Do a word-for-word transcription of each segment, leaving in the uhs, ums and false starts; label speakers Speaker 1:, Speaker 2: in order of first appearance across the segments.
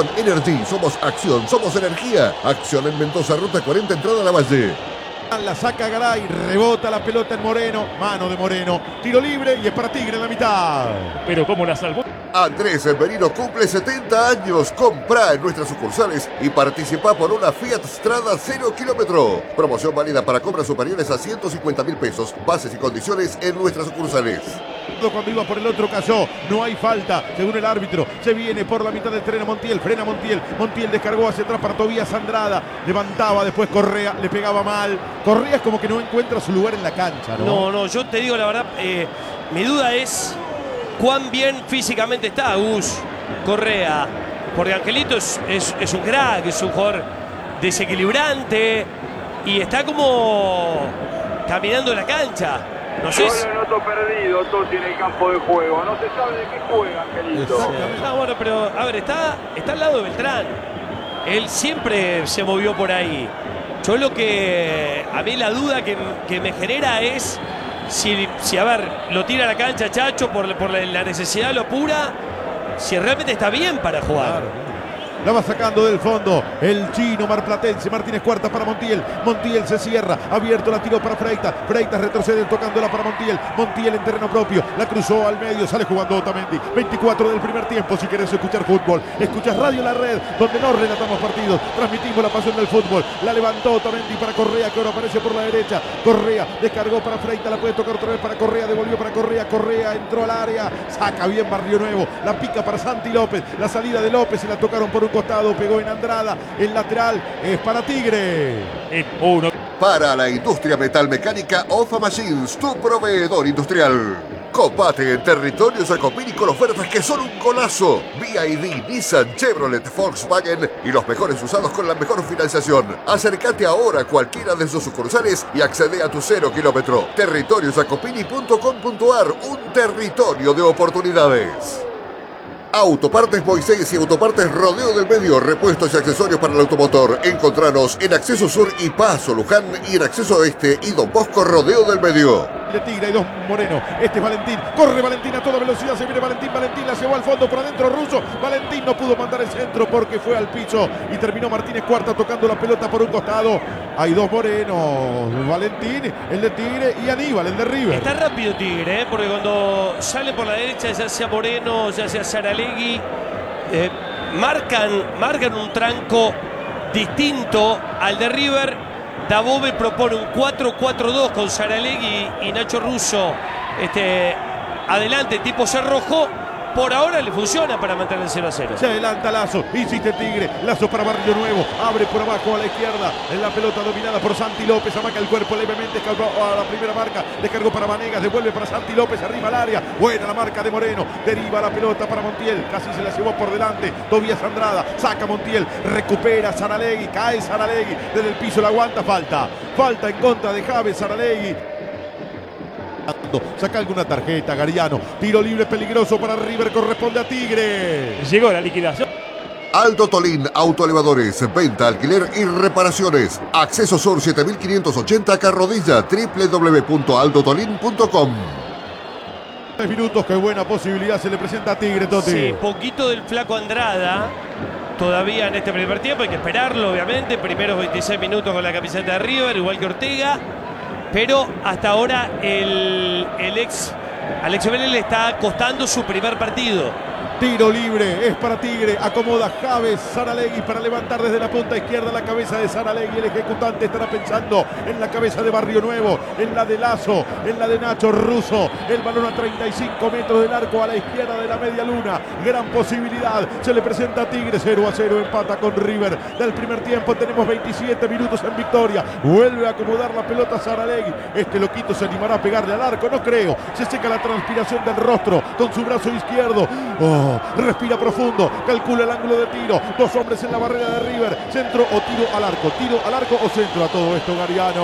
Speaker 1: Energy, somos acción, somos energía. Acción en Mendoza, ruta cuarenta, entrada a la Valle.
Speaker 2: La saca Garay, rebota la pelota en Moreno, mano de Moreno, tiro libre y es para Tigre en la mitad.
Speaker 3: Pero cómo la salvó.
Speaker 1: Andrés Merino cumple setenta años. Comprá en nuestras sucursales y participa por una Fiat Strada cero kilómetro. Promoción válida para compras superiores a ciento cincuenta mil pesos. Bases y condiciones en nuestras sucursales.
Speaker 2: Cuando iba por el otro cayó, no hay falta, según el árbitro. Se viene por la mitad del terreno Montiel, frena Montiel. Montiel descargó hacia atrás para Tobías Andrada. Levantaba después Correa, le pegaba mal. Correa es como que no encuentra su lugar en la cancha, ¿no?
Speaker 4: No, no, yo te digo la verdad, eh, mi duda es cuán bien físicamente está Gus Correa. Porque Angelito es, es, es un crack, es un jugador desequilibrante y está como caminando en la cancha. No sé.
Speaker 5: Yo lo noto perdido, Totti, en el campo de juego. No se sabe de qué juega, Angelito.
Speaker 4: No, bueno, pero a ver, está, está al lado de Beltrán. Él siempre se movió por ahí. Yo lo que... A mí la duda que, que me genera es si, si, a ver, lo tira a la cancha Chacho por, por la, la necesidad, lo apura, si realmente está bien para jugar.
Speaker 2: Claro. La va sacando del fondo el chino marplatense. Martínez Cuarta para Montiel. Montiel se cierra. Abierto, la tiró para Freitas. Freitas retrocede tocándola para Montiel. Montiel en terreno propio. La cruzó al medio. Sale jugando Otamendi. veinticuatro del primer tiempo. Si querés escuchar fútbol, escuchas Radio La Red, donde no relatamos partidos. Transmitimos la pasión del fútbol. La levantó Otamendi para Correa, que ahora aparece por la derecha. Correa descargó para Freitas. La puede tocar otra vez para Correa. Devolvió para Correa. Correa entró al área. Saca bien Barrio Nuevo. La pica para Santi López. La salida de López y la tocaron por un costado, pegó en Andrada, el lateral es para Tigre.
Speaker 3: En uno.
Speaker 1: Para la industria metalmecánica, Ofa Machines, tu proveedor industrial. Copate en territorio Jacopini con ofertas que son un golazo. B Y D, Nissan, Chevrolet, Volkswagen y los mejores usados con la mejor financiación. Acércate ahora a cualquiera de sus sucursales y accede a tu cero kilómetro. territorio jacopini punto com punto ar, un territorio de oportunidades. Autopartes Moisés y Autopartes Rodeo del Medio, repuestos y accesorios para el automotor. Encontranos en Acceso Sur y Paso Luján y en Acceso Este y Don Bosco Rodeo del Medio.
Speaker 2: De Tigre y dos Moreno. Este es Valentín. Corre Valentín a toda velocidad. Se viene Valentín. Valentín la llevó al fondo por adentro Russo. Valentín no pudo mandar el centro porque fue al piso y terminó Martínez Cuarta tocando la pelota por un costado. Hay dos Morenos. Valentín, el de Tigre, y Aníbal, el de River.
Speaker 4: Está rápido Tigre, ¿eh? Porque cuando sale por la derecha, ya sea Moreno, ya sea Saralegui, eh, marcan, marcan un tranco distinto al de River. Dabove propone un cuatro cuatro dos con Saralegui y Nacho Russo este, adelante, tipo cerrojo. Por ahora le funciona para mantener el cero a cero.
Speaker 2: Se adelanta Lazo, insiste Tigre, Lazo para Barrio Nuevo, abre por abajo a la izquierda, en la pelota dominada por Santi López, amaca el cuerpo levemente, descargó a la primera marca, descargó para Vanegas, devuelve para Santi López, arriba al área, buena la marca de Moreno, deriva la pelota para Montiel, casi se la llevó por delante, Tobías Andrada, saca Montiel, recupera Saralegui, cae Saralegui, desde el piso la aguanta, falta, falta en contra de Javes Saralegui. Saca alguna tarjeta, Gariano. Tiro libre peligroso para River, corresponde a Tigre.
Speaker 3: Llegó la liquidación.
Speaker 1: Aldo Tolín, autoelevadores, venta, alquiler y reparaciones. Acceso Sur siete mil quinientos ochenta, Carrodilla, doble u doble u doble u punto aldo tolín punto com.
Speaker 2: Tres minutos, qué buena posibilidad se le presenta a Tigre, Toti.
Speaker 4: Sí, poquito del flaco Andrada. Todavía en este primer tiempo, hay que esperarlo, obviamente. Primeros veintiséis minutos con la camiseta de River, igual que Ortega. Pero hasta ahora el, el ex Alexio Vélez le está costando su primer partido.
Speaker 2: Tiro libre, es para Tigre, acomoda Javes Saralegui para levantar desde la punta izquierda la cabeza de Saralegui. El ejecutante estará pensando en la cabeza de Barrio Nuevo, en la de Lazo, en la de Nacho Russo. El balón a treinta y cinco metros del arco a la izquierda de la media luna. Gran posibilidad, se le presenta a Tigre, cero a cero, empata con River. Del primer tiempo tenemos veintisiete minutos en victoria. Vuelve a acomodar la pelota Saralegui. Este loquito se animará a pegarle al arco, no creo. Se seca la transpiración del rostro con su brazo izquierdo. Oh, respira profundo, calcula el ángulo de tiro, dos hombres en la barrera de River, centro o tiro al arco, tiro al arco o centro. A todo esto Gariano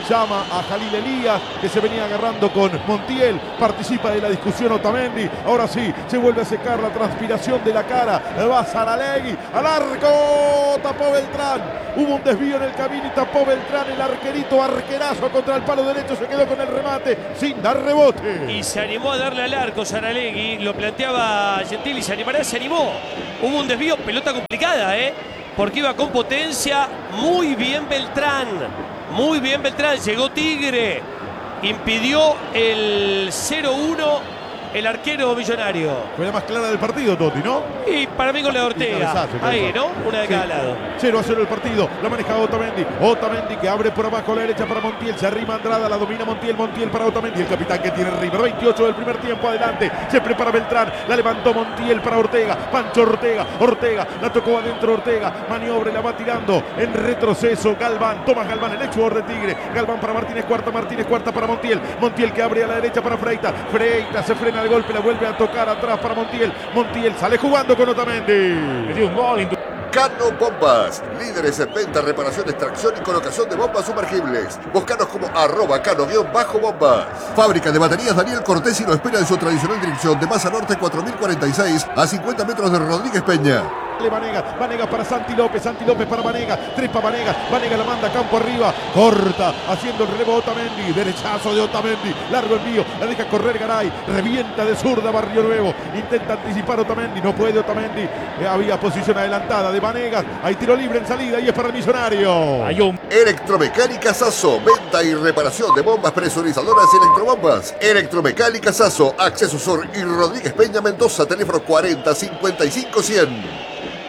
Speaker 2: llama a Jalil Elías, que se venía agarrando con Montiel, participa de la discusión Otamendi, ahora sí, se vuelve a secar la transpiración de la cara, va Saralegui, al arco, tapó Beltrán, hubo un desvío en el camino y tapó Beltrán, el arquerito arquerazo contra el palo derecho, se quedó con el remate, sin dar rebote.
Speaker 4: Y se animó a darle al arco Saralegui, lo planteaba Gentili, se animará, se animó, hubo un desvío, pelota complicada, ¿eh? Porque iba con potencia, muy bien Beltrán, muy bien Beltrán, llegó Tigre, impidió el cero uno el arquero Millonario.
Speaker 2: Fue la más clara del partido, Totti, ¿no?
Speaker 4: Y para mí con la de Ortega, ahí, ¿no? Una de cada
Speaker 2: sí.
Speaker 4: lado.
Speaker 2: cero a cero el partido, la maneja Otamendi, Otamendi que abre por abajo a la derecha para Montiel, se arrima Andrada, la domina Montiel, Montiel para Otamendi, el capitán que tiene River, veintiocho del primer tiempo, adelante, se prepara Beltrán, la levantó Montiel para Ortega, Pancho Ortega, Ortega, la tocó adentro Ortega, maniobra y la va tirando en retroceso, Galván, Tomás Galván, el ex jugador de Tigre, Galván para Martínez Cuarta, Martínez Cuarta para Montiel, Montiel que abre a la derecha para Freitas, Freitas se frena el golpe, la vuelve a tocar atrás para Montiel, Montiel sale jugando con Otamendi.
Speaker 3: Metió un gol.
Speaker 1: Cano Bombas, líderes en venta, reparación, extracción y colocación de bombas sumergibles. Búscanos como arroba cano-bombas. Fábrica de baterías Daniel Cortesi lo espera en su tradicional dirección de Maza Norte cuatro mil cuarenta y seis a cincuenta metros de Rodríguez Peña.
Speaker 2: Vanegas, Vanegas para Santi López, Santi López para Vanegas, tres para Vanegas, Vanegas la manda campo arriba, corta, haciendo el relevo Otamendi, derechazo de Otamendi, largo envío, la deja correr Garay, revienta de zurda Barrio Nuevo, intenta anticipar Otamendi, no puede Otamendi, eh, había posición adelantada de Vanegas, hay tiro libre en salida y es para el Millonario.
Speaker 3: Hay un...
Speaker 1: Electromecánica Sasso, venta y reparación de bombas presurizadoras y electrobombas. Electromecánica Sasso, Acceso Sur y Rodríguez Peña Mendoza, teléfono cuarenta cincuenta y cinco cien.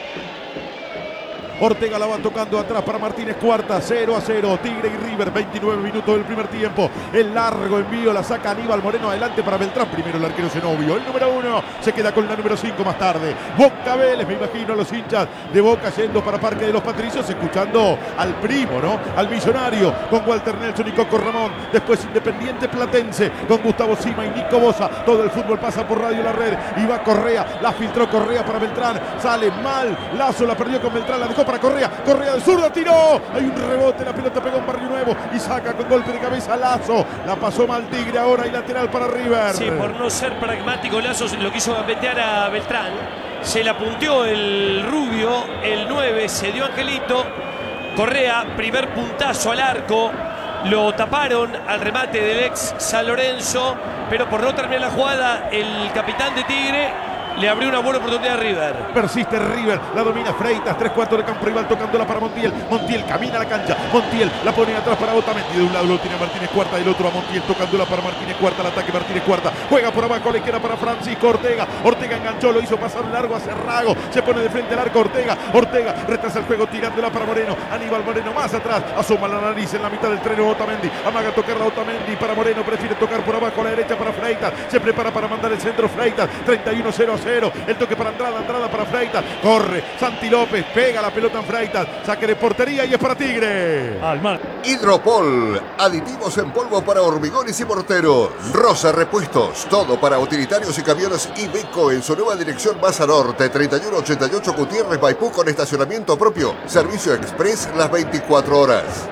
Speaker 2: Ortega la va tocando atrás para Martínez Cuarta, cero a cero, Tigre y River, veintinueve minutos del primer tiempo, el largo envío la saca Aníbal Moreno adelante para Beltrán, primero el arquero Zenobio, el número uno se queda con la número cinco más tarde, Boca Vélez, me imagino a los hinchas de Boca yendo para Parque de los Patricios, escuchando al primo, ¿no? Al Millonario, con Walter Nelson y Coco Ramón, después Independiente Platense, con Gustavo Sima y Nico Bosa, todo el fútbol pasa por Radio La Red, y va Correa, la filtró Correa para Beltrán, sale mal, Lazo la perdió con Beltrán, la dejó para Correa, Correa de zurda, tiró, hay un rebote, la pelota pegó en Barrio Nuevo y saca con golpe de cabeza Lazo, la pasó mal Tigre ahora y lateral para River.
Speaker 4: Sí, por no ser pragmático Lazo lo quiso gambetear a Beltrán, se la punteó el rubio, el nueve, se dio Angelito, Correa, primer puntazo al arco, lo taparon al remate del ex San Lorenzo, pero por no terminar la jugada el capitán de Tigre le abrió una buena oportunidad a River.
Speaker 2: Persiste River, la domina Freitas, tres cuartos de campo rival tocándola para Montiel. Montiel camina a la cancha, Montiel la pone atrás para Otamendi. De un lado lo tiene Martínez Cuarta, del otro a Montiel tocándola para Martínez Cuarta. El ataque Martínez Cuarta, juega por abajo a la izquierda para Francisco Ortega. Ortega enganchó, lo hizo pasar largo a Cerrago. Se pone de frente al arco Ortega. Ortega retrasa el juego tirándola para Moreno. Aníbal Moreno más atrás, asoma la nariz en la mitad del tren Otamendi. Amaga tocarla Otamendi para Moreno, prefiere tocar por abajo a la derecha para Freitas. Se prepara para mandar el centro Freitas, treinta y uno cero a cero. El toque para Andrada, Andrada para Freitas, corre Santi López, pega la pelota en Freitas, saque de portería y es para Tigre.
Speaker 3: Al mar.
Speaker 1: Hidropol, aditivos en polvo para hormigones y morteros. Rosa Repuestos, todo para utilitarios y camiones Iveco en su nueva dirección Maza Norte, treinta y uno ochenta y ocho Gutiérrez Maipú con estacionamiento propio. Servicio express las veinticuatro horas.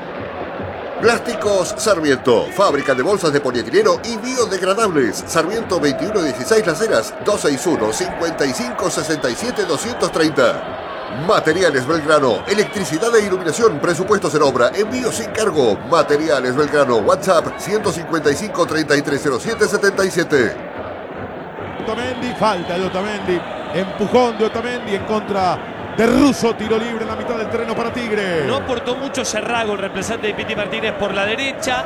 Speaker 1: Plásticos Sarmiento, fábrica de bolsas de polietileno y biodegradables. Sarmiento veintiuno dieciséis Las Heras, dos seis uno, cinco cinco, seis siete, dos tres cero. Materiales Belgrano, electricidad e iluminación, presupuestos en obra, envío sin cargo. Materiales Belgrano, WhatsApp ciento cincuenta y cinco, treinta y tres cero siete, setenta y siete.
Speaker 2: Otamendi, falta de Otamendi, empujón de Otamendi en contra de Russo, tiro libre en la mitad del terreno para Tigre.
Speaker 4: No aportó mucho Cerrago, el reemplazante de Piti Martínez por la derecha.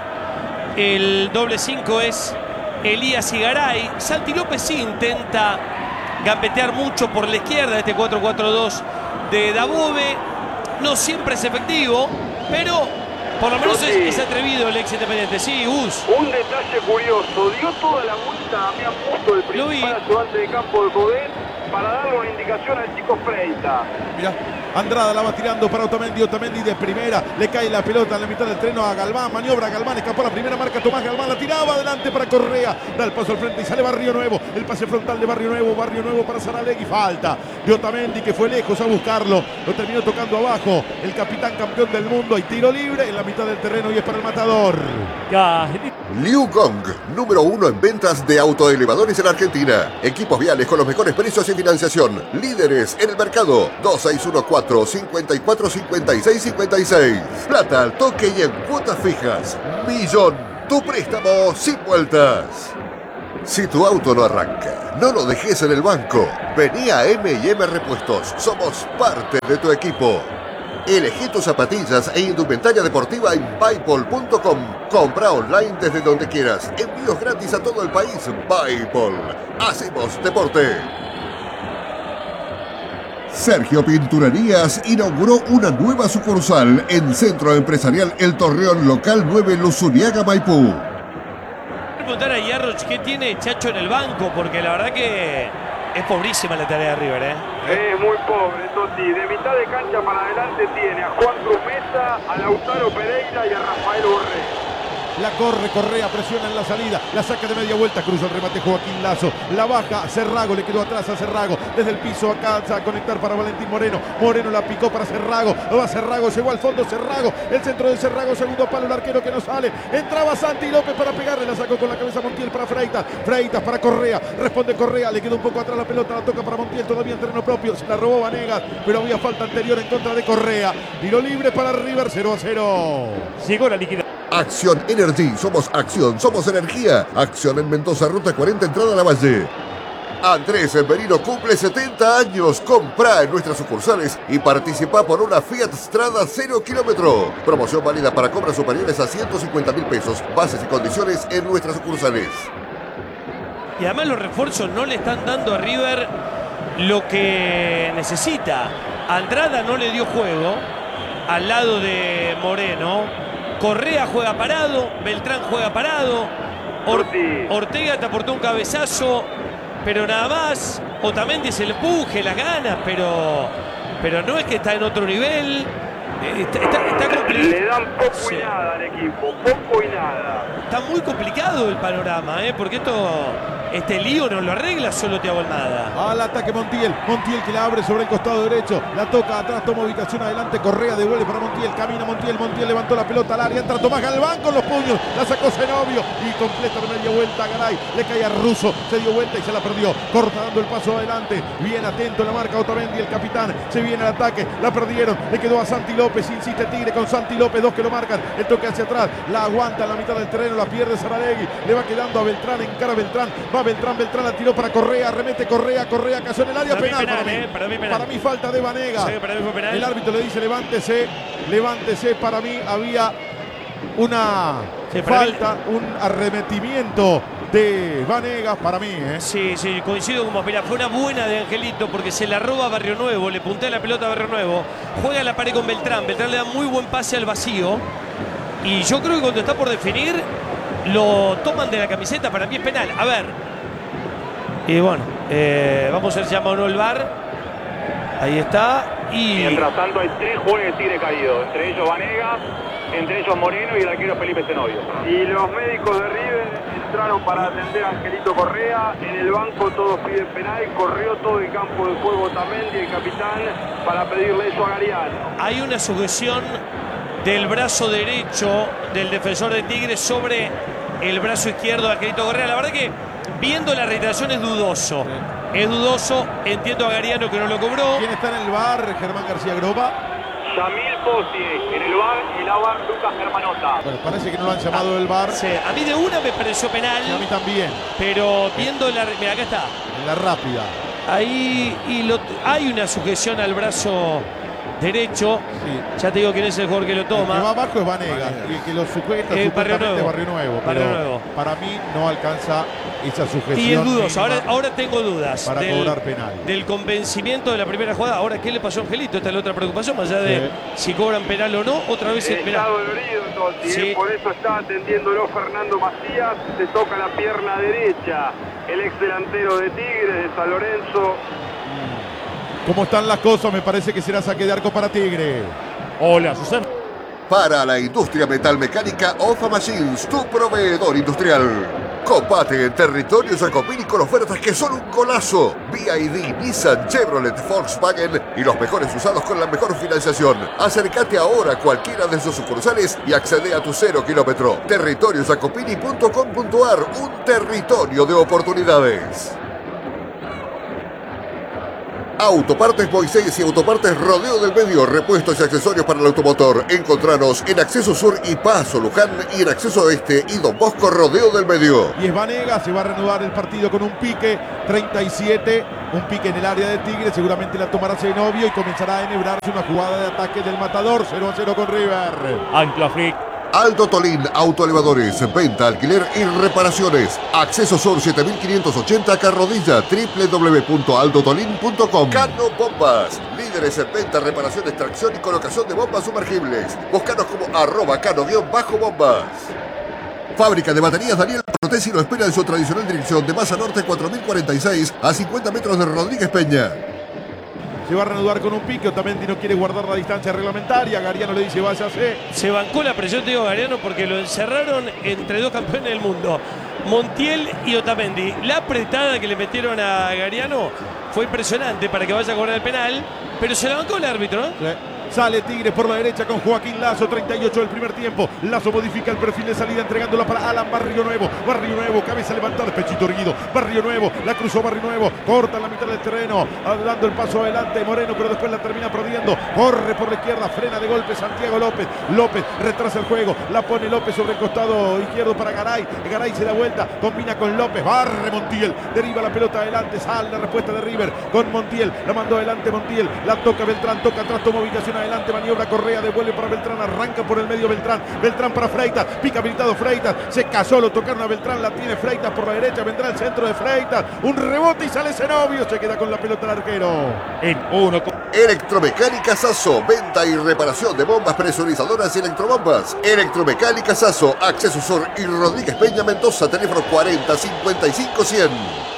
Speaker 4: El doble cinco es Elías Igaray. Santi López sí intenta gambetear mucho por la izquierda de este cuatro cuatro dos de Dabove. No siempre es efectivo, pero por lo menos es, es atrevido el ex Independiente. Sí, Gus.
Speaker 5: Un detalle curioso, dio toda la vuelta a Damián Musto, el principal ayudante de campo de Codet. para darle una indicación al chico Freitas.
Speaker 2: Mira, Andrada la va tirando para Otamendi, Otamendi de primera, le cae la pelota en la mitad del terreno a Galván, maniobra Galván, escapó la primera marca Tomás Galván, la tiraba adelante para Correa, da el paso al frente y sale Barrio Nuevo, el pase frontal de Barrio Nuevo, Barrio Nuevo para Saralegui, falta de Otamendi que fue lejos a buscarlo, lo terminó tocando abajo, el capitán campeón del mundo, hay tiro libre en la mitad del terreno y es para el matador.
Speaker 3: Ya.
Speaker 1: Liu Gong, número uno en ventas de autoelevadores en Argentina. Equipos viales con los mejores precios y financiación. Líderes en el mercado. dos seis uno cuatro, cinco cuatro, cinco seis cinco seis. Plata al toque y en cuotas fijas. Millón. Tu préstamo sin vueltas. Si tu auto no arranca, no lo dejes en el banco. Vení a eme y eme Repuestos. Somos parte de tu equipo. Elegí tus zapatillas e indumentaria deportiva en Buypol punto com. Compra online desde donde quieras. Envíos gratis a todo el país. Buypol. Hacemos deporte. Sergio Pinturerías inauguró una nueva sucursal en Centro Empresarial El Torreón Local nueve Luzuriaga, Maipú.
Speaker 4: Preguntar a Yarroch qué tiene Chacho en el banco, porque la verdad que es pobrísima la tarea de River, ¿eh?
Speaker 5: Es muy pobre, Toti. De mitad de cancha para adelante tiene a Juan Cruz Mesa, a Lautaro Pereira y a Rafael Borré.
Speaker 2: La corre, Correa, presiona en la salida, la saca de media vuelta, cruza el remate Joaquín Lazo, la baja Cerrago, le quedó atrás a Cerrago, desde el piso alcanza a conectar para Valentín Moreno, Moreno la picó para Cerrago, va Cerrago, llegó al fondo Cerrago, el centro de Cerrago, segundo palo, el arquero que no sale, entraba Santi López para pegarle, la sacó con la cabeza Montiel para Freitas, Freitas para Correa, responde Correa, le quedó un poco atrás la pelota, la toca para Montiel, todavía en terreno propio, se la robó Vanegas, pero había falta anterior en contra de Correa, tiro libre para River, cero a cero.
Speaker 3: Llegó la liquidación.
Speaker 1: Acción Energy, somos acción, somos energía. Acción en Mendoza, ruta cuarenta, entrada a la Valle. Andrés Merino cumple setenta años. Comprá en nuestras sucursales y participa por una Fiat Strada cero kilómetro. Promoción válida para compras superiores a ciento cincuenta mil pesos. Bases y condiciones en nuestras sucursales.
Speaker 4: Y además los refuerzos no le están dando a River lo que necesita. Andrada no le dio juego al lado de Moreno. Correa juega parado, Beltrán juega parado, Or Ortega te aportó un cabezazo, pero nada más. Otamendi es el empuje, las ganas, pero, pero no es que está en otro nivel. Está, está, está complicado.
Speaker 5: Le dan poco
Speaker 4: Sí.
Speaker 5: y nada al equipo, poco y nada.
Speaker 4: Está muy complicado el panorama, ¿eh? Porque esto, este lío no lo arregla solo Thiago Almada.
Speaker 2: Al ataque Montiel, Montiel que la abre sobre el costado derecho, la toca atrás, toma ubicación adelante, Correa devuelve para Montiel, camina Montiel, Montiel levantó la pelota al área, entra Tomás Galván con los puños, la sacó Zenobio y completa de media vuelta a Garay, le cae a Russo, se dio vuelta y se la perdió, corta dando el paso adelante, bien atento la marca Otamendi, el capitán, se viene al ataque, la perdieron, le quedó a Santi López, insiste Tigre con Santi López, dos que lo marcan, el toque hacia atrás, la aguanta en la mitad del terreno, la pierde Saralegui, le va quedando a Beltrán, encara a Beltrán, va Beltrán, Beltrán la tiró para Correa, remete Correa, Correa cayó en el área,
Speaker 4: Para mí
Speaker 2: penal,
Speaker 4: penal,
Speaker 2: para, mí.
Speaker 4: eh, para mí penal.
Speaker 2: Para mí falta de Vanegas.
Speaker 4: Sí, para mí fue penal.
Speaker 2: El árbitro le dice levántese, levántese, para mí había una
Speaker 4: Sí, para
Speaker 2: falta, un arremetimiento de Vanegas para mí, ¿eh?
Speaker 4: Sí, sí, coincido con vos. Mirá, fue una buena de Angelito porque se la roba a Barrio Nuevo, le puntea la pelota a Barrio Nuevo, juega la pared con Beltrán, Beltrán le da muy buen pase al vacío y yo creo que cuando está por definir lo toman de la camiseta, para mí es penal. A ver, y bueno, eh, vamos a ver si llama o no el V A R. Ahí está. Y
Speaker 5: Mientras tanto hay tres jugadores de Tigre caídos, entre ellos Vanegas, entre ellos Moreno y el arquero Felipe Zenobio. Y los médicos de River entraron para atender a Angelito Correa, en el banco todos piden penal, corrió todo el campo de juego Otamendi, el capitán, para pedirle eso a Gariano.
Speaker 4: hay una sujeción del brazo derecho del defensor de Tigre sobre el brazo izquierdo de Angelito Correa. La verdad que viendo la reiteración es dudoso. Sí. Es dudoso. Entiendo a Gariano que no lo cobró.
Speaker 2: ¿Quién está en el V A R? Germán García Groba.
Speaker 5: Yamil Pozzi en el V A R y el A V A R Lucas Germanota.
Speaker 2: Bueno, parece que no lo han llamado del V A R.
Speaker 4: Sí, a mí de una me pareció penal.
Speaker 2: Y a mí también.
Speaker 4: Pero viendo la... Mira, acá está.
Speaker 2: En la rápida.
Speaker 4: Ahí y lo, hay una sujeción al brazo derecho.
Speaker 2: Sí.
Speaker 4: Ya te digo quién es el jugador que lo toma.
Speaker 2: El que va abajo es Vanegas. Y el que lo sujeta
Speaker 4: Eh,
Speaker 2: es
Speaker 4: Barrio Nuevo.
Speaker 2: Barrio Nuevo.
Speaker 4: Barrio
Speaker 2: pero
Speaker 4: Nuevo.
Speaker 2: Para mí no alcanza esa sujeción.
Speaker 4: Y es dudoso. Ahora,
Speaker 2: mínima
Speaker 4: ahora tengo dudas.
Speaker 2: para
Speaker 4: del,
Speaker 2: cobrar penal.
Speaker 4: Del convencimiento de la primera jugada. Ahora, ¿qué le pasó a Angelito? Esta es la otra preocupación. Más allá de
Speaker 2: Sí.
Speaker 4: si cobran penal o no. Otra vez.
Speaker 5: Está
Speaker 4: Mirá.
Speaker 5: dolorido entonces,
Speaker 4: Sí.
Speaker 5: ¿eh? Por eso está atendiéndolo Fernando Macías, se toca la pierna derecha, el ex delantero de Tigres, de San Lorenzo,
Speaker 2: Como están las cosas, me parece que será saque de arco para Tigre.
Speaker 3: Hola, Susana.
Speaker 1: Para la industria metalmecánica, OFA Machines, tu proveedor industrial. Copate en territorio Jacopini con ofertas que son un golazo. B Y D, Nissan, Chevrolet, Volkswagen y los mejores usados con la mejor financiación. Acércate ahora a cualquiera de sus sucursales y accede a tu cero kilómetro. territorio jacopini punto com punto ar, un territorio de oportunidades. Autopartes Moisés y Autopartes Rodeo del Medio, repuestos y accesorios para el automotor. Encontranos en Acceso Sur y Paso Luján y en Acceso Oeste y Don Bosco Rodeo del Medio.
Speaker 2: Y es Vanega, se va a reanudar el partido con un pique, treinta y siete, un pique en el área de Tigre, seguramente la tomará Zenobio y comenzará a enhebrarse una jugada de ataque del Matador, cero a cero con River.
Speaker 3: Ancla Frick.
Speaker 1: Aldo Tolín, autoelevadores, venta, alquiler y reparaciones. Acceso Sur siete mil quinientos ochenta Carrodilla, doble u doble u doble u punto aldo tolín punto com. Cano Bombas, líderes en venta, reparación, extracción y colocación de bombas sumergibles. Búscanos como arroba cano-bombas. Fábrica de baterías Daniel Protesi lo espera en su tradicional dirección de Masa Norte cuatro mil cuarenta y seis a cincuenta metros de Rodríguez Peña.
Speaker 2: Se va a reanudar con un pique, Otamendi no quiere guardar la distancia reglamentaria, Gariano le dice váyase.
Speaker 4: Se bancó la presión, te digo, Gariano, porque lo encerraron entre dos campeones del mundo, Montiel y Otamendi. La apretada que le metieron a Gariano fue impresionante para que vaya a cobrar el penal, pero se la bancó el árbitro, ¿no?
Speaker 2: Sí. Sale Tigre por la derecha con Joaquín Lazo, treinta y ocho del primer tiempo. Lazo modifica el perfil de salida entregándola para Alan Barrio Nuevo. Barrio Nuevo, cabeza levantada, pechito erguido. Barrio Nuevo, la cruzó Barrio Nuevo, corta en la mitad del terreno, dando el paso adelante Moreno, pero después la termina perdiendo. Corre por la izquierda, frena de golpe Santiago López. López retrasa el juego, la pone López sobre el costado izquierdo para Garay. Garay se da vuelta, combina con López, barre Montiel, deriva la pelota adelante, sale la respuesta de River con Montiel. La mandó adelante Montiel, la toca Beltrán, toca atrás, toma ubicación adelante, maniobra Correa, devuelve para Beltrán, arranca por el medio Beltrán, Beltrán para Freitas, pica habilitado Freitas, se casó, lo tocaron a Beltrán, la tiene Freitas por la derecha, vendrá el centro de Freitas, un rebote y sale Zenobio, se queda con la pelota el arquero.
Speaker 3: En uno.
Speaker 1: Electromecánica Sasso, venta y reparación de bombas presurizadoras y electrobombas. Electromecánica Sasso, Acceso Sur y Rodríguez Peña Mendoza, teléfono cuarenta cincuenta y cinco cien.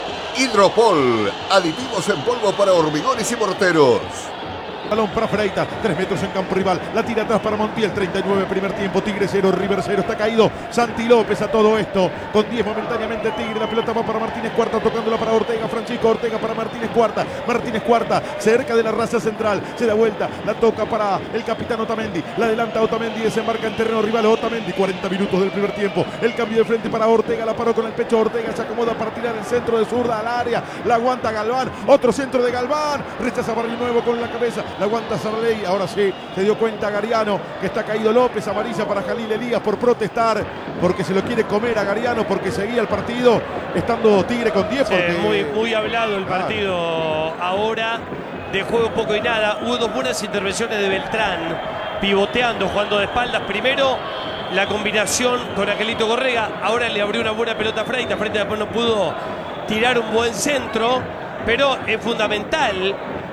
Speaker 1: Hidropol, aditivos en polvo para hormigones y morteros.
Speaker 2: Balón para Freitas, tres metros en campo rival, la tira atrás para Montiel, treinta y nueve primer tiempo, Tigre cero, River cero, está caído Santi López a todo esto, con diez momentáneamente Tigre, la pelota va para Martínez Cuarta, tocándola para Ortega, Francisco Ortega para Martínez Cuarta, Martínez Cuarta, cerca de la raza central, se da vuelta, la toca para el capitán Otamendi, la adelanta Otamendi, desembarca en terreno rival Otamendi, cuarenta minutos del primer tiempo, el cambio de frente para Ortega, la paró con el pecho Ortega, se acomoda para tirar el centro de zurda al área, la aguanta Galván, otro centro de Galván, rechaza Barrio Nuevo con la cabeza, la aguanta Sarley, ahora sí, se dio cuenta Gariano que está caído López, amarilla para Jalil Elías por protestar, porque se lo quiere comer a Gariano, porque seguía el partido, estando Tigre con diez.
Speaker 4: Sí,
Speaker 2: porque...
Speaker 4: muy, muy hablado el partido ahora, de juego poco y nada, hubo dos buenas intervenciones de Beltrán, pivoteando, jugando de espaldas, primero la combinación con Angelito Correa, ahora le abrió una buena pelota a Freitas, Freitas después no pudo tirar un buen centro, pero es fundamental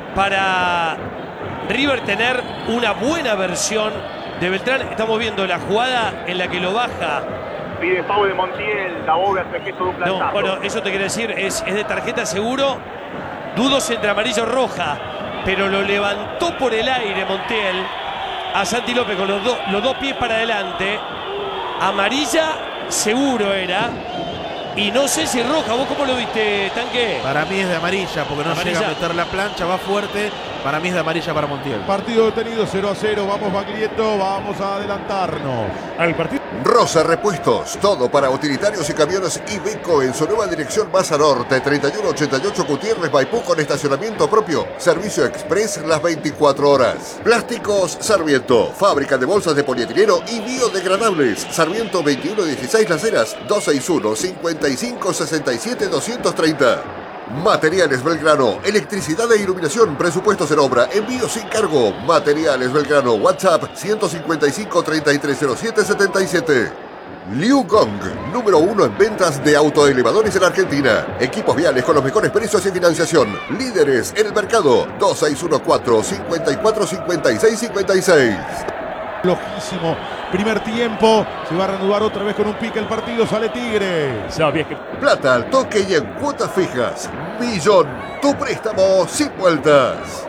Speaker 4: para River tener una buena versión de Beltrán. Estamos viendo la jugada en la que lo baja.
Speaker 5: Pide foul de Montiel, la bobe hace gesto de un plantazo.
Speaker 4: No, bueno, eso te quiero decir, es, es de tarjeta seguro. Dudos entre amarillo y roja, pero lo levantó por el aire Montiel a Santi López con los, do, los dos pies para adelante. Amarilla seguro era. Y no sé si roja, ¿vos cómo lo viste, Tanque?
Speaker 6: Para mí es de amarilla, porque no
Speaker 4: Amarilla.
Speaker 6: llega a meter la plancha, va fuerte. Para mí es de amarilla para Montiel.
Speaker 2: Partido detenido cero a cero, vamos Baglietto, vamos a adelantarnos.
Speaker 3: Al partido.
Speaker 1: Rosa Repuestos, todo para utilitarios y camiones Iveco en su nueva dirección Masa Norte, treinta y uno ochenta y ocho Gutiérrez Maipú con estacionamiento propio, servicio express las veinticuatro horas. Plásticos Sarmiento, fábrica de bolsas de polietileno y biodegradables. Sarmiento veintiuno dieciséis Las Heras, dos seis uno, cincuenta y cinco sesenta y siete, doscientos treinta. Materiales Belgrano, electricidad e iluminación, presupuestos en obra, envío sin cargo. Materiales Belgrano, WhatsApp ciento cincuenta y cinco, treinta y tres cero siete, setenta y siete. Liu Gong, número uno en ventas de autoelevadores en Argentina. Equipos viales con los mejores precios y financiación. Líderes en el mercado, dos seis uno cuatro, cincuenta y cuatro, cincuenta y seis, cincuenta y seis.
Speaker 2: Flojísimo. Primer tiempo. Se va a reanudar otra vez con un pique el partido. Sale Tigre.
Speaker 3: Sabías que
Speaker 1: Plata al toque y en cuotas fijas. Millón, tu préstamo sin vueltas.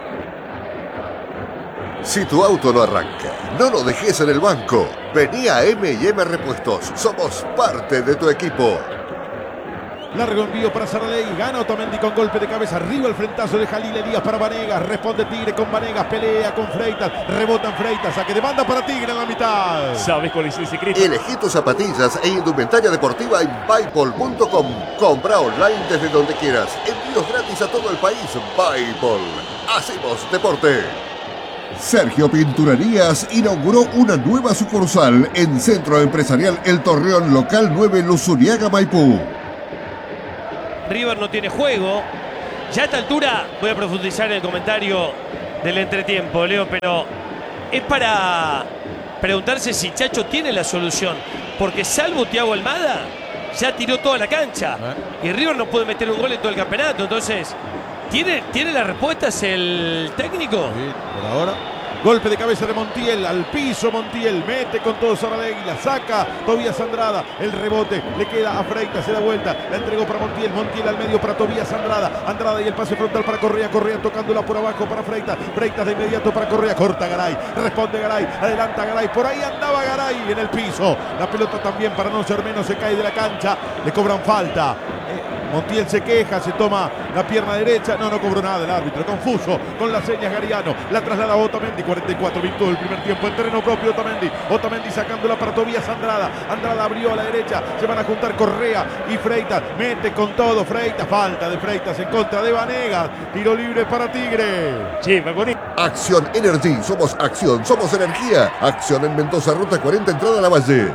Speaker 1: Si tu auto no arranca, no lo dejes en el banco. Vení a M y M Repuestos. Somos parte de tu equipo.
Speaker 2: Largo envío para Saralegui. Gana Otamendi con golpe de cabeza. Arriba el frentazo de Jalil Elías para Vanegas. Responde Tigre con Vanegas. Pelea con Freitas. Rebota en Freitas. Saque de banda para Tigre en la mitad.
Speaker 3: sabes cuál es el secreto.
Speaker 1: Elegí tus zapatillas e indumentaria deportiva en Buypol punto com. Compra online desde donde quieras. Envíos gratis a todo el país. Buypol. Hacemos deporte. Sergio Pinturerías inauguró una nueva sucursal en Centro Empresarial El Torreón, local nueve, Luzuriaga, Maipú.
Speaker 4: River no tiene juego. Ya a esta altura voy a profundizar en el comentario del entretiempo, Leo, pero es para preguntarse si Chacho tiene la solución. Porque salvo Thiago Almada, ya tiró toda la cancha. Y River no puede meter un gol en todo el campeonato. Entonces, ¿tiene, ¿tiene las respuestas el técnico?
Speaker 2: Sí, por ahora. Golpe de cabeza de Montiel, al piso Montiel, mete con todo Saralegui, la saca Tobías Andrada, el rebote le queda a Freitas, se da vuelta, la entregó para Montiel, Montiel al medio para Tobías Andrada, Andrada y el pase frontal para Correa, Correa tocándola por abajo para Freitas, Freitas de inmediato para Correa, corta Garay, responde Garay, adelanta Garay, por ahí andaba Garay en el piso, la pelota también para no ser menos se cae de la cancha, le cobran falta. Montiel se queja, se toma la pierna derecha. No, no cobró nada el árbitro. Confuso con las señas Gariano. La traslada a Otamendi. cuarenta y cuatro minutos del primer tiempo en terreno propio Otamendi. Otamendi sacándola para Tobías Andrada. Andrada abrió a la derecha. Se van a juntar Correa y Freitas. Mete con todo Freitas. Falta de Freitas en contra de Vanegas. Tiro libre para Tigre.
Speaker 3: Sí, me bonito.
Speaker 1: Acción Energy. Somos acción, somos energía. Acción en Mendoza, ruta cuarenta, entrada a la Valle.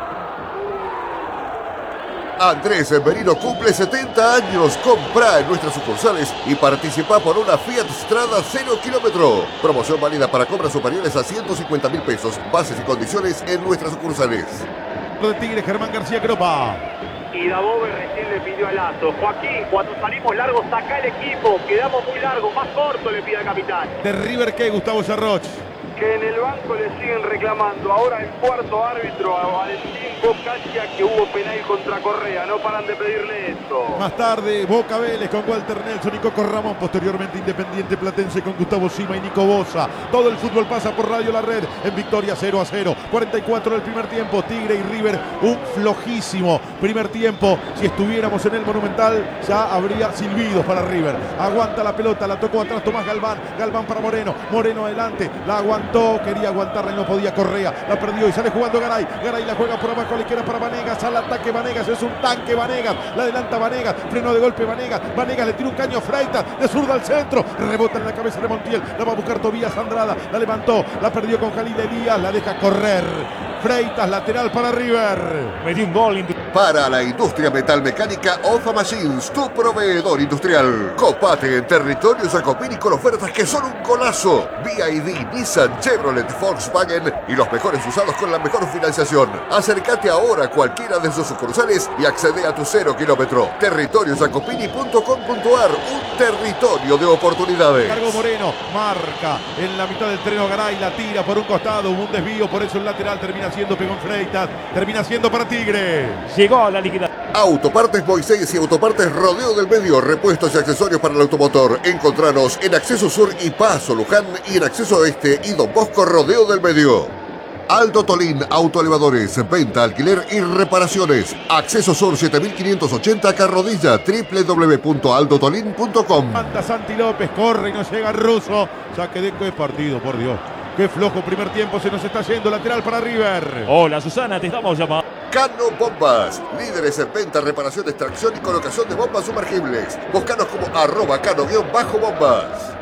Speaker 1: Andrés Merino cumple setenta años. Comprá en nuestras sucursales y participa por una Fiat Strada cero kilómetro. Promoción válida para compras superiores a ciento cincuenta mil pesos. Bases y condiciones en nuestras sucursales.
Speaker 2: De Tigre, Germán García Gropa.
Speaker 5: Y Dabove recién le pidió a Lazo. Joaquín, cuando salimos largos, saca el equipo. Quedamos muy largos, más corto, le pide al capitán.
Speaker 2: De River, ¿qué? Gustavo Sarroch.
Speaker 5: Que en el banco le siguen reclamando. Ahora el cuarto árbitro, a Valentín Bocacia, que hubo penal contra Correa. No paran de pedirle esto.
Speaker 2: Más tarde, Boca Vélez con Walter Nelson y Coco Ramón. Posteriormente, Independiente Platense con Gustavo Sima y Nico Bosa. Todo el fútbol pasa por Radio La Red en victoria cero a cero. cuarenta y cuatro del primer tiempo. Tigre y River, un flojísimo primer tiempo. Si estuviéramos en el Monumental, ya habría silbidos para River. Aguanta la pelota, la tocó atrás Tomás Galván. Galván para Moreno. Moreno adelante, la aguantó. Quería aguantarla y no podía. Correa la perdió y sale jugando Garay. Garay la juega por abajo a la izquierda para Vanegas. Al ataque Vanegas, es un tanque Vanegas. La adelanta Vanegas, freno de golpe Vanegas. Vanegas le tira un caño a Freitas, de zurda al centro. Rebota en la cabeza de Montiel. La va a buscar Tobías Andrada. La levantó, la perdió con Jalil Elías. La deja correr. Freitas, lateral para River.
Speaker 3: Me dio un gol. indu-
Speaker 1: Para la industria metalmecánica, Ofa Machines, tu proveedor industrial. Copate en territorio Jacopini con ofertas que son un golazo. B I D, Nissan, Chevrolet, Volkswagen y los mejores usados con la mejor financiación. Acércate ahora a cualquiera de sus sucursales y accede a tu cero kilómetro. territorio jacopini punto com punto ar, un territorio de oportunidades.
Speaker 2: Cargo Moreno, marca en la mitad del terreno Garay, la tira por un costado, hubo un desvío, por eso el lateral termina siendo Pegón Freitas, termina siendo para Tigre.
Speaker 3: Llegó a la liquidación.
Speaker 1: Autopartes Moisés y Autopartes Rodeo del Medio, repuestos y accesorios para el automotor. Encontranos en Acceso Sur y Paso Luján y en Acceso Oeste y Don Bosco Rodeo del Medio. Aldo Tolín Autoelevadores, venta, alquiler y reparaciones. Acceso Sur siete mil quinientos ochenta Carrodilla, w w w punto aldo tolín punto com.
Speaker 2: Manda Santi López, corre y no llega el ruso. Saque de qué partido, por Dios. Qué flojo primer tiempo, se nos está yendo, lateral para River.
Speaker 3: Hola Susana, te estamos llamando.
Speaker 1: Cano Bombas, líderes en venta, reparación, extracción y colocación de bombas sumergibles. Búscanos como arroba cano-bombas.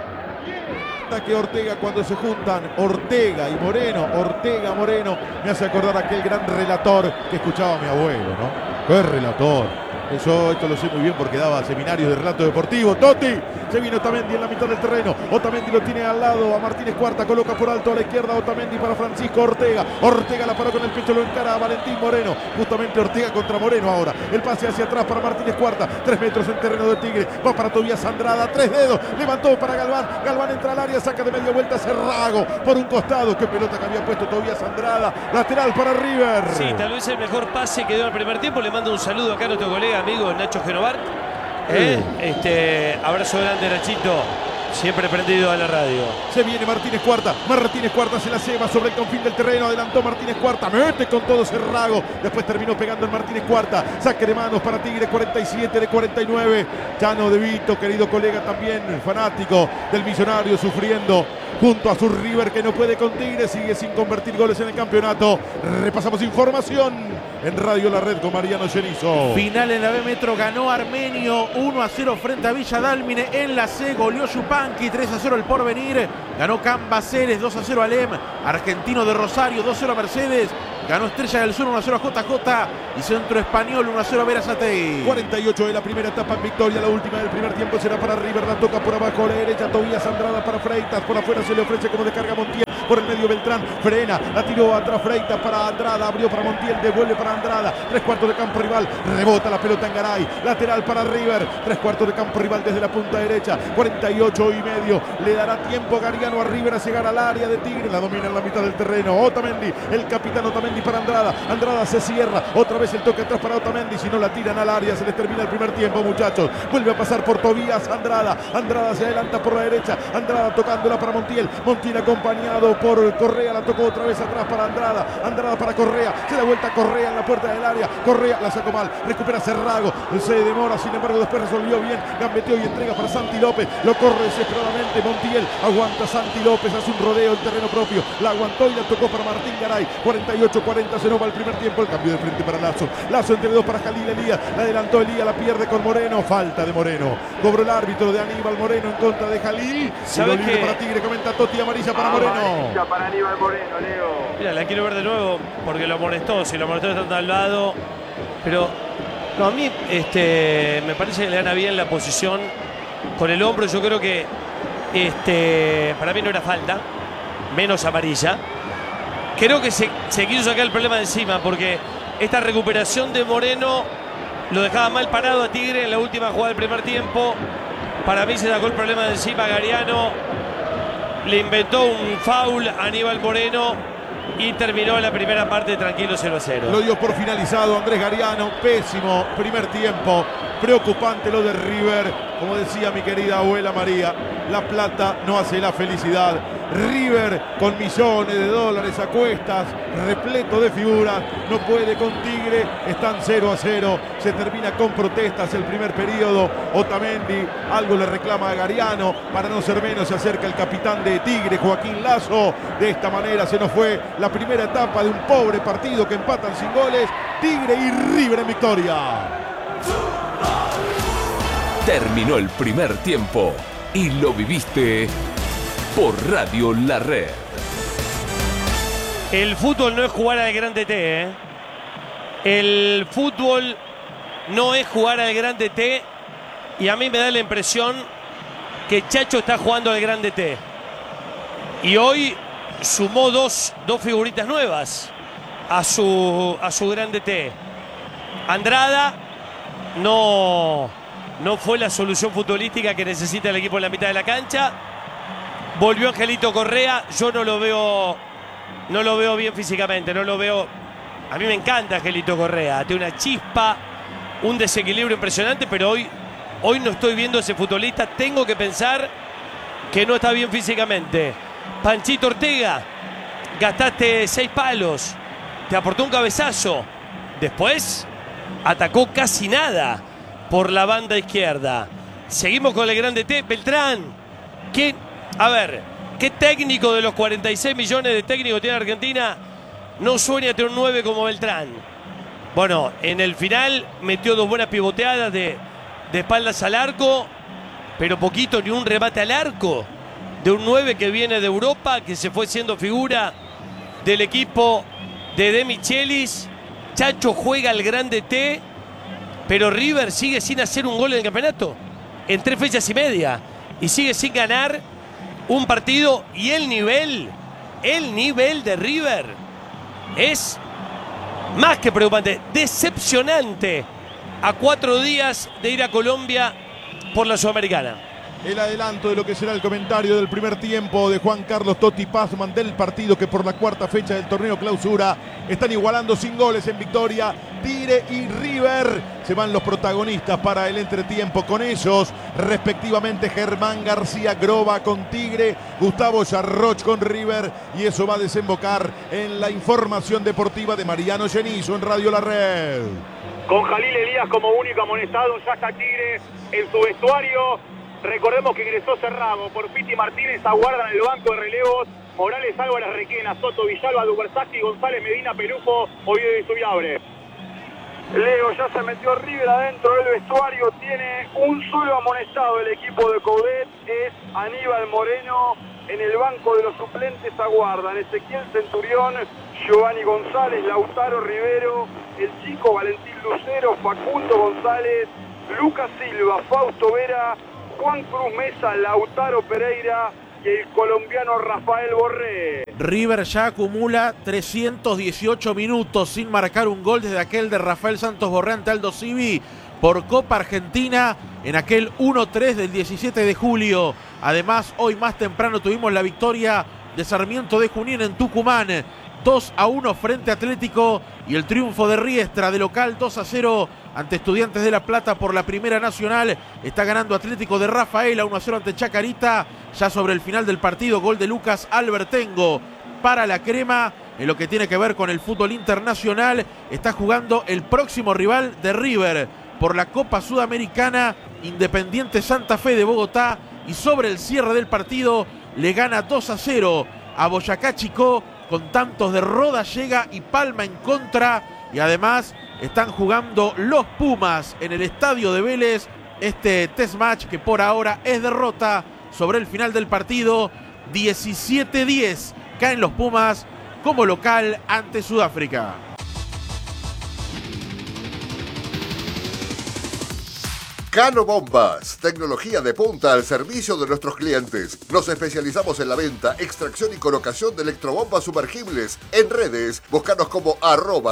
Speaker 2: Que Ortega cuando se juntan, Ortega y Moreno, Ortega, Moreno, me hace acordar aquel gran relator que escuchaba a mi abuelo, ¿no? Qué relator, Eso, esto lo sé muy bien porque daba seminarios de relato deportivo. Totti, se viene Otamendi en la mitad del terreno. Otamendi lo tiene al lado a Martínez Cuarta, coloca por alto a la izquierda Otamendi para Francisco Ortega. Ortega la paró con el pecho, lo encara a Valentín Moreno. Justamente Ortega contra Moreno ahora. El pase hacia atrás para Martínez Cuarta. Tres metros en terreno de Tigre. Va para Tobías Andrada. Tres dedos. Levantó para Galván. Galván entra al área. Saca de media vuelta Cerrago por un costado. Qué pelota que había puesto Tobías Andrada. Lateral para River.
Speaker 4: Sí, tal vez el mejor pase que dio al primer tiempo. Le mando un saludo acá a nuestro colega, amigo Nacho Genovar. Eh, este, abrazo grande, Nachito. Siempre prendido a la radio.
Speaker 2: Se viene Martínez Cuarta. Martínez Cuarta se la ceba sobre el confín del terreno. Adelantó Martínez Cuarta. Mete con todo Cerrago. Después terminó pegando el Martínez Cuarta. Saque de manos para Tigre. cuarenta y siete de cuarenta y nueve. Chano De Vito, querido colega también, fanático del Millonario, sufriendo junto a su River que no puede con Tigre. Sigue sin convertir goles en el campeonato. Repasamos información en Radio La Red con Mariano Chenizo.
Speaker 6: Final en la B Metro, ganó Armenio uno a cero frente a Villa Dálmine. En la C goleó Yupanqui tres a cero el Porvenir. Ganó Cambaceres dos a cero Alem. Argentino de Rosario dos a cero a Mercedes. Ganó Estrella del Sur uno a cero a J J y Centro Español uno a cero a Berazategui.
Speaker 2: cuarenta y ocho de la primera etapa en victoria. La última del primer tiempo será para River. La toca por abajo a la derecha. Tobías Andrada para Freitas. Por afuera se le ofrece como descarga Montiel. Por el medio Beltrán. Frena. La tiró atrás Freitas para Andrada. Abrió para Montiel. Devuelve para Andrada. Tres cuartos de campo rival. Rebota la pelota en Garay. Lateral para River. Tres cuartos de campo rival desde la punta derecha. cuarenta y ocho y medio. Le dará tiempo Gariano a River a llegar al área de Tigre. La domina en la mitad del terreno. Otamendi. El capitán Otamendi para Andrada. Andrada se cierra. Otra vez el toque atrás para Otamendi. Si no la tiran al área, se les termina el primer tiempo, muchachos. Vuelve a pasar por Tobías Andrada. Andrada se adelanta por la derecha. Andrada tocándola para Montiel. Montiel acompañado por Correa. La tocó otra vez atrás para Andrada. Andrada para Correa. Se da vuelta Correa en la puerta del área. Correa la sacó mal. Recupera Cerrago. Se demora, sin embargo, después resolvió bien. Gambeteó y entrega para Santi López. Lo corre desesperadamente Montiel. Aguanta Santi López. Hace un rodeo en terreno propio. La aguantó y la tocó para Martín Garay. cuarenta y ocho cuarenta. Se nos va el primer tiempo. El cambio de frente para Lazo. Lazo entre dos para Jalil Elías. La adelantó Elías. La pierde con Moreno. Falta de Moreno. Cobró el árbitro de Aníbal Moreno en contra de Jalil.
Speaker 4: ¿Sabe
Speaker 2: libre
Speaker 4: qué?
Speaker 2: para Tigre. Comenta Totti. Amarilla para Moreno.
Speaker 5: Amarilla para Aníbal Moreno, Leo.
Speaker 4: Mira, la quiero ver de nuevo porque lo molestó. Si lo molestó estando al lado. Pero no, a mí este, me parece que le gana bien la posición con el hombro. Yo creo que este, para mí no era falta. Menos amarilla. Creo que se, se quiso sacar el problema de encima porque esta recuperación de Moreno lo dejaba mal parado a Tigre en la última jugada del primer tiempo. Para mí se sacó el problema de encima Gariano. Le inventó un foul a Aníbal Moreno y terminó la primera parte tranquilo cero a cero.
Speaker 2: Lo dio por finalizado Andrés Gariano. Pésimo primer tiempo. Preocupante lo de River. Como decía mi querida abuela María, la plata no hace la felicidad. River con millones de dólares a cuestas, repleto de figuras, no puede con Tigre, están cero a cero, se termina con protestas el primer periodo. Otamendi algo le reclama a Gariano, para no ser menos se acerca el capitán de Tigre, Joaquín Lazo. De esta manera se nos fue la primera etapa de un pobre partido que empatan sin goles. Tigre y River en victoria.
Speaker 7: Terminó el primer tiempo y lo viviste por Radio La Red.
Speaker 4: El fútbol no es jugar al Grande T, ¿eh? El fútbol no es jugar al Grande T. Y a mí me da la impresión que Chacho está jugando al Grande T. Y hoy sumó dos, dos figuritas nuevas a su, a su Grande T. Andrada no, no fue la solución futbolística que necesita el equipo en la mitad de la cancha. Volvió Angelito Correa. Yo no lo veo, no lo veo bien físicamente. No lo veo. A mí me encanta Angelito Correa. Tiene una chispa, un desequilibrio impresionante, pero hoy, hoy no estoy viendo ese futbolista. Tengo que pensar que no está bien físicamente. Panchito Ortega, gastaste seis palos, te aportó un cabezazo. Después atacó casi nada por la banda izquierda. Seguimos con el Grande T. Beltrán. ¿Qué? A ver, ¿qué técnico de los cuarenta y seis millones de técnicos que tiene Argentina no sueña tener un nueve como Beltrán? Bueno, en el final metió dos buenas pivoteadas de, de espaldas al arco, pero poquito, ni un remate al arco de un nueve que viene de Europa, que se fue siendo figura del equipo de De Michelis. Chacho juega al Grande T pero River sigue sin hacer un gol en el campeonato. En tres fechas y media. Y sigue sin ganar un partido. Y el nivel, el nivel de River es más que preocupante, decepcionante. A cuatro días de ir a Colombia por la Sudamericana.
Speaker 2: El adelanto de lo que será el comentario del primer tiempo de Juan Carlos Totti Pazman del partido que por la cuarta fecha del torneo clausura están igualando sin goles en victoria. Tigre y River se van los protagonistas para el entretiempo con ellos, respectivamente Germán García Groba con Tigre, Gustavo Yarroch con River, y eso va a desembocar en la información deportiva de Mariano Genizo en Radio La Red.
Speaker 5: Con Jalil Elías como único amonestado, ya está Tigre en su vestuario. Recordemos que ingresó cerrado por Piti Martínez, aguardan el banco de relevos Morales, Álvarez, Requena, Soto, Villalba, Dubersaski, González, Medina, Pelufo, Oviedo y Subiabre. Leo, ya se metió River adentro del vestuario, tiene un solo amonestado el equipo de Coudet, es Aníbal Moreno. En el banco de los suplentes aguardan Ezequiel Centurión, Giovanni González, Lautaro Rivero, el chico Valentín Lucero, Facundo González, Lucas Silva, Fausto Vera, Juan Cruz Mesa, Lautaro Pereira y el colombiano Rafael Borré.
Speaker 6: River ya acumula trescientos dieciocho minutos sin marcar un gol desde aquel de Rafael Santos Borré ante Aldo Civi por Copa Argentina en aquel uno tres del diecisiete de julio. Además, hoy más temprano tuvimos la victoria de Sarmiento de Junín en Tucumán, dos a uno frente a Atlético, y el triunfo de Riestra de local dos a cero ante Estudiantes de La Plata por la Primera Nacional. Está ganando Atlético de Rafaela uno a cero ante Chacarita. Ya sobre el final del partido, gol de Lucas Albertengo para la crema. En lo que tiene que ver con el fútbol internacional, está jugando el próximo rival de River por la Copa Sudamericana, Independiente Santa Fe de Bogotá, y sobre el cierre del partido le gana dos a cero a Boyacá Chicó con tantos de Rodallega y Palma en contra. Y además están jugando los Pumas en el estadio de Vélez este test match que por ahora es derrota. Sobre el final del partido, diecisiete diez caen los Pumas como local ante Sudáfrica.
Speaker 1: Cano Bombas, tecnología de punta al servicio de nuestros clientes. Nos especializamos en la venta, extracción y colocación de electrobombas sumergibles. En redes, búscanos como arroba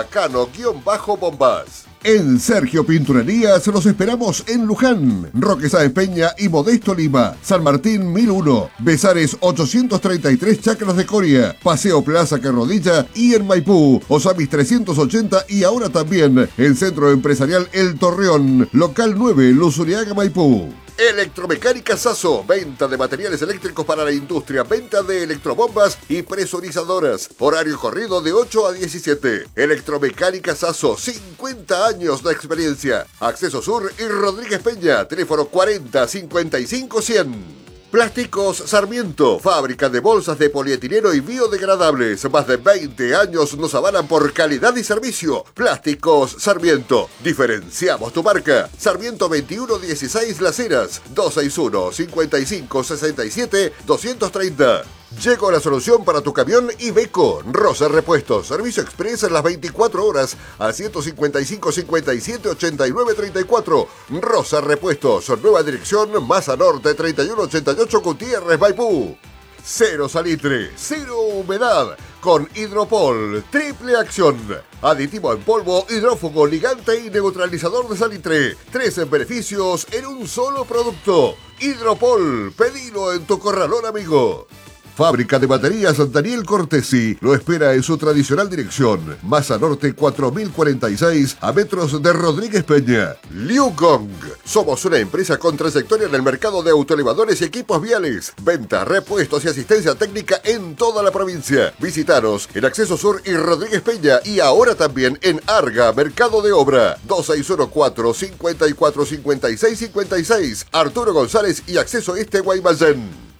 Speaker 1: cano-bombas. En Sergio Pinturerías los esperamos en Luján, Roque Sáenz Peña y Modesto Lima, San Martín mil uno, Besares ochocientos treinta y tres Chacras de Coria, Paseo Plaza Carrodilla y en Maipú, Osamis trescientos ochenta y ahora también el Centro Empresarial El Torreón, local nueve, Luzuriaga, Maipú. Electromecánica Sasso, venta de materiales eléctricos para la industria, venta de electrobombas y presurizadoras. Horario corrido de ocho a diecisiete. Electromecánica Sasso, cincuenta años de experiencia. Acceso Sur y Rodríguez Peña, teléfono cuarenta cincuenta y cinco cien. Plásticos Sarmiento, fábrica de bolsas de polietileno y biodegradables. Más de veinte años nos avalan por calidad y servicio. Plásticos Sarmiento. Diferenciamos tu marca. Sarmiento veintiuno dieciséis Las Heras, dos seis uno, cinco cinco, seis siete, dos tres cero. Llegó la solución para tu camión Iveco. Rosa Repuestos, servicio express en las veinticuatro horas al ciento cincuenta y cinco, cincuenta y siete, ochenta y nueve, treinta y cuatro. Rosa Repuestos, nueva dirección, Maza Norte, treinta y uno ochenta y ocho, Gutiérrez, Maipú. Cero salitre, cero humedad, con Hidropol, triple acción. Aditivo en polvo, hidrófugo, ligante y neutralizador de salitre. Tres beneficios en un solo producto. Hidropol, pedilo en tu corralón amigo. Fábrica de baterías Daniel Cortesi lo espera en su tradicional dirección. Maza Norte cuatro mil cuarenta y seis, a metros de Rodríguez Peña. Liu Gong. Somos una empresa con trayectoria en el mercado de autoelevadores y equipos viales. Venta, repuestos y asistencia técnica en toda la provincia. Visítanos en Acceso Sur y Rodríguez Peña y ahora también en Arga, Mercado de Obra. dos seis uno cuatro, cinco cuatro, cinco seis cinco seis. Arturo González y Acceso Este Guaymallén.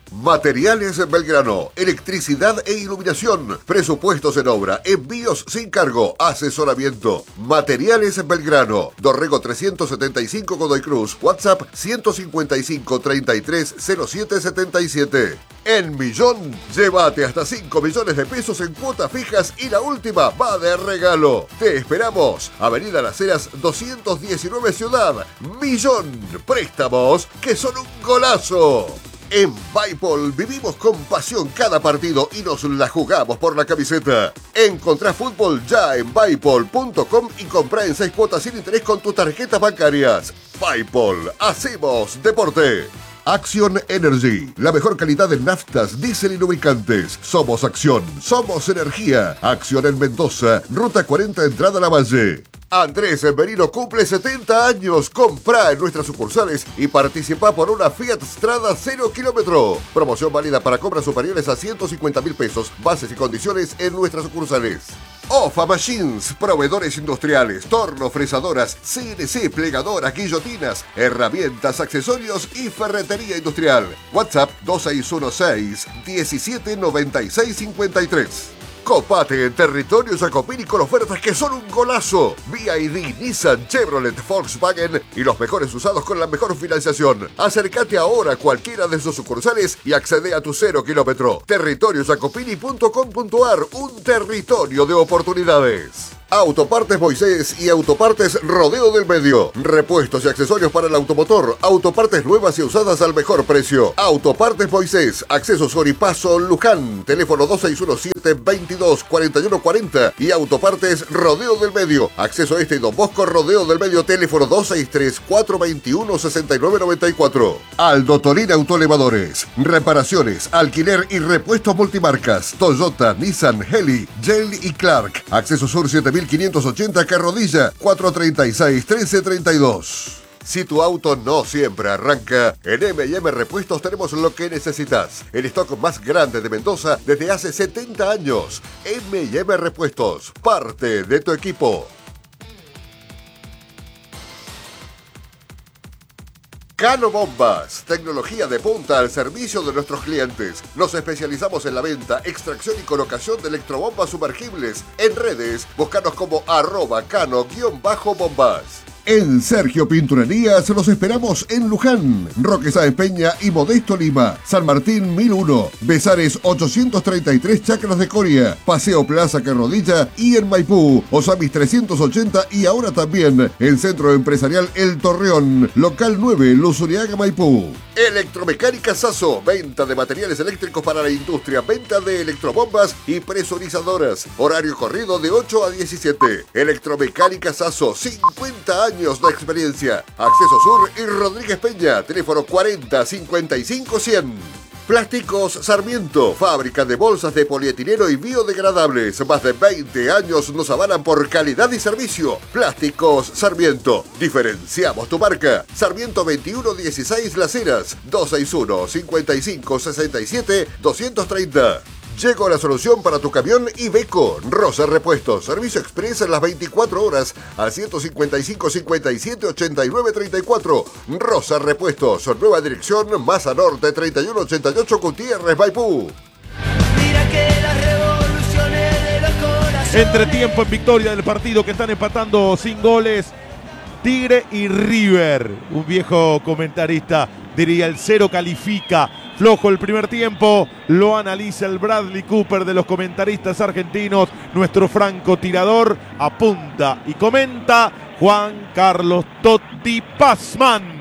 Speaker 1: Materiales Belgrano, electricidad e iluminación, presupuestos en obra, envíos sin cargo, asesoramiento. Materiales Belgrano, Dorrego trescientos setenta y cinco Godoy Cruz, WhatsApp ciento cincuenta y cinco, treinta y tres, cero siete setenta y siete. En Millón, llévate hasta cinco millones de pesos en cuotas fijas y la última va de regalo. Te esperamos, Avenida Las Heras doscientos diecinueve Ciudad. Millón, préstamos que son un golazo. En Bipol vivimos con pasión cada partido y nos la jugamos por la camiseta. Encontrá fútbol ya en bipol punto com y comprá en seis cuotas sin interés con tus tarjetas bancarias. Bipol, hacemos deporte. Action Energy, la mejor calidad en naftas, diésel y lubricantes. Somos Acción, somos energía. Acción en Mendoza, Ruta cuarenta, entrada a la Valle. Andrés Merino cumple setenta años. Comprá en nuestras sucursales y participa por una Fiat Strada cero kilómetro. Promoción válida para compras superiores a ciento cincuenta mil pesos. Bases y condiciones en nuestras sucursales. Ofa Machines, proveedores industriales, torno, fresadoras, C N C, plegadoras, guillotinas, herramientas, accesorios y ferretería industrial. WhatsApp dos seis uno seis, diecisiete noventa y seis cincuenta y tres. Copate en territorio Jacopini con ofertas que son un golazo. V I D, Nissan, Chevrolet, Volkswagen y los mejores usados con la mejor financiación. Acércate ahora a cualquiera de sus sucursales y accede a tu cero kilómetro. territorio jacopini punto com punto ar, un territorio de oportunidades. Autopartes Moisés y Autopartes Rodeo del Medio. Repuestos y accesorios para el automotor. Autopartes nuevas y usadas al mejor precio. Autopartes Moisés. Accesos Oripaso Luján. Teléfono dos seis uno siete, veintidós, cuarenta y uno cuarenta. Y Autopartes Rodeo del Medio. Acceso Este y Don Bosco Rodeo del Medio. Teléfono dos seis tres, cuatro veintiuno, sesenta y nueve noventa y cuatro. Aldo Tolín Autoelevadores. Reparaciones, alquiler y repuestos multimarcas. Toyota, Nissan, Heli, Yale y Clark. Acceso Sur siete mil quinientos ochenta Carrodilla, cuatro treinta y seis, trece treinta y dos. Si tu auto no siempre arranca, en M y M Repuestos tenemos lo que necesitas. El stock más grande de Mendoza desde hace setenta años. M y M Repuestos, parte de tu equipo. Cano Bombas, tecnología de punta al servicio de nuestros clientes. Nos especializamos en la venta, extracción y colocación de electrobombas sumergibles. En redes, búscanos como arroba cano-bombas. En Sergio Pinturerías los esperamos en Luján, Roque Sáenz Peña y Modesto Lima, San Martín mil uno, Besares ochocientos treinta y tres Chacras de Coria, Paseo Plaza Carrodilla y en Maipú, Osamis trescientos ochenta y ahora también en Centro Empresarial El Torreón, Local nueve, Luzuriaga, Maipú. Electromecánica Sasso, venta de materiales eléctricos para la industria, venta de electrobombas y presurizadoras, horario corrido de ocho a diecisiete. Electromecánica Sasso, cincuenta años de experiencia. Acceso Sur y Rodríguez Peña, teléfono cuarenta, cincuenta y cinco, cien. Plásticos Sarmiento, fábrica de bolsas de polietileno y biodegradables. Más de veinte años nos avalan por calidad y servicio. Plásticos Sarmiento, diferenciamos tu marca. Sarmiento veintiuno dieciséis Las Heras, dos seis uno, cincuenta y cinco, sesenta y siete, doscientos treinta. Llegó la solución para tu camión Iveco. Rosa Repuestos. Servicio express en las veinticuatro horas al ciento cincuenta y cinco, cincuenta y siete, ochenta y nueve, treinta y cuatro. Rosa Repuestos. Nueva dirección, Maza Norte, treinta y uno ochenta y ocho, Gutiérrez, Maipú.
Speaker 8: Mira que las revoluciones de los corazones.
Speaker 2: Entretiempo en victoria del partido que están empatando sin goles. Tigre y River. Un viejo comentarista diría el cero califica. Flojo el primer tiempo, lo analiza el Bradley Cooper de los comentaristas argentinos. Nuestro francotirador apunta y comenta Juan Carlos Totti Pazman.